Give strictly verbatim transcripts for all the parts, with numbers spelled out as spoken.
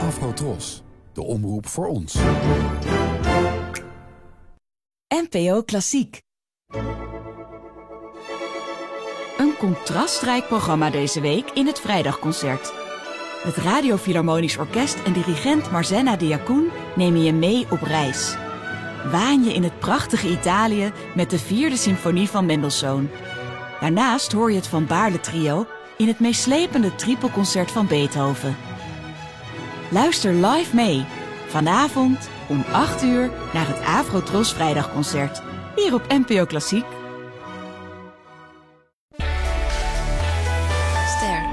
Afrotros, de omroep voor ons. N P O Klassiek. Een contrastrijk programma deze week in het Vrijdagconcert. Het Radio Philharmonisch Orkest en dirigent Marzenna Diacoun nemen je mee op reis. Waan je in het prachtige Italië met de vierde symfonie van Mendelssohn. Daarnaast hoor je het Van Baarle Trio in het meeslepende tripelconcert van Beethoven. Luister live mee, vanavond om acht uur naar het Afrotros Vrijdagconcert, hier op N P O Klassiek. Ster.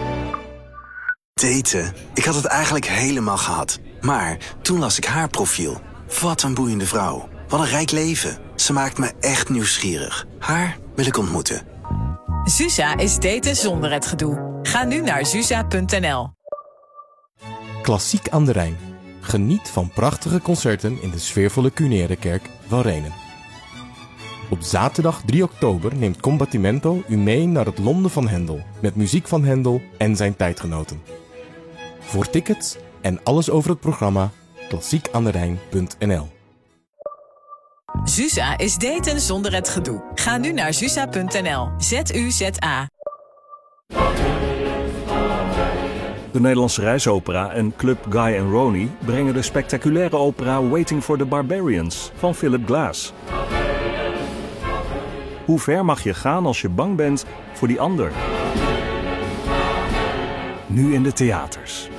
Daten? Ik had het eigenlijk helemaal gehad. Maar toen las ik haar profiel. Wat een boeiende vrouw. Wat een rijk leven. Ze maakt me echt nieuwsgierig. Haar wil ik ontmoeten. Zusa is daten zonder het gedoe. Ga nu naar zusa punt n l. Klassiek aan de Rijn. Geniet van prachtige concerten in de sfeervolle Cunerekerk van Renen. Op zaterdag drie oktober neemt Combattimento u mee naar het Londen van Hendel, met muziek van Hendel en zijn tijdgenoten. Voor tickets en alles over het programma klassiek aan de rijn punt n l. Zusa is daten zonder het gedoe. Ga nu naar zusa punt n l. Z U Z A. De Nederlandse Reisopera en Club Guy and Ronnie brengen de spectaculaire opera Waiting for the Barbarians van Philip Glass. Hoe ver mag je gaan als je bang bent voor die ander? Nu in de theaters.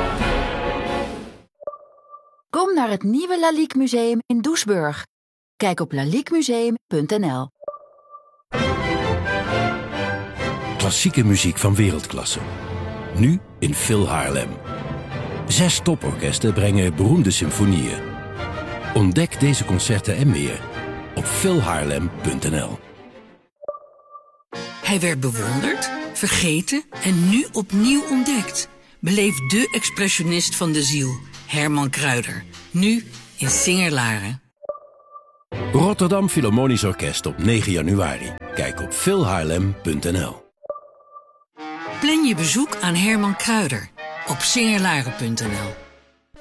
Kom naar het nieuwe Lalique Museum in Doesburg. Kijk op lalique museum punt n l. Klassieke muziek van wereldklasse. Nu in Phil Haarlem. Zes toporkesten brengen beroemde symfonieën. Ontdek deze concerten en meer op phil haarlem punt n l. Hij werd bewonderd, vergeten en nu opnieuw ontdekt. Beleef de expressionist van de ziel, Herman Kruider. Nu in Singerlaren. Rotterdam Philharmonisch Orkest op negen januari. Kijk op phil haarlem punt n l. Plan je bezoek aan Herman Kruider op singerlaren punt n l.